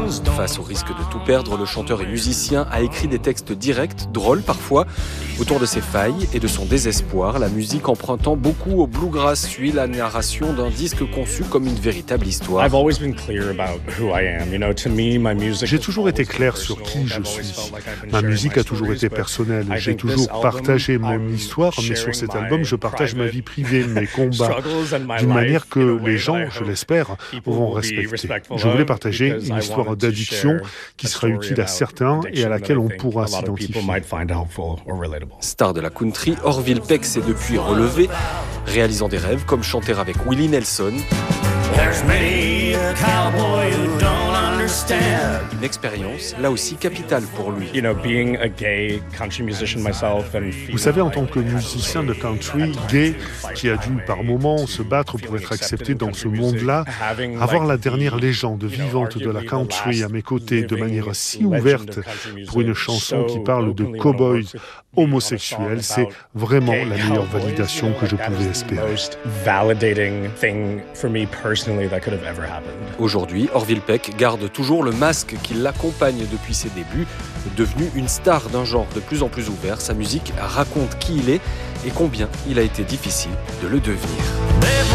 Face au risque de tout perdre, le chanteur et musicien a écrit des textes directs, drôles parfois, autour de ses failles et de son désespoir. La musique empruntant beaucoup au bluegrass suit la narration d'un disque conçu comme une véritable histoire. J'ai toujours été clair sur qui je suis. Ma musique a toujours été personnelle. J'ai toujours partagé mon histoire, mais sur cet album, je partage ma vie privée, mes combats, d'une manière que les gens, je l'espère, vont respecter. Je voulais partager une histoire d'addiction qui sera utile à certains et à laquelle on pourra s'identifier. Star de la country, Orville Peck s'est depuis relevé, réalisant des rêves comme chanter avec Willie Nelson. Une expérience, là aussi capitale pour lui. Vous savez, en tant que musicien de country, gay, qui a dû par moments se battre pour être accepté dans ce monde-là, avoir la dernière légende vivante de la country à mes côtés de manière si ouverte pour une chanson qui parle de cow-boys homosexuels, c'est vraiment la meilleure validation que je pouvais espérer. Aujourd'hui, Orville Peck garde toujours le masque qui l'accompagne depuis ses débuts. Devenu une star d'un genre de plus en plus ouvert, sa musique raconte qui il est et combien il a été difficile de le devenir.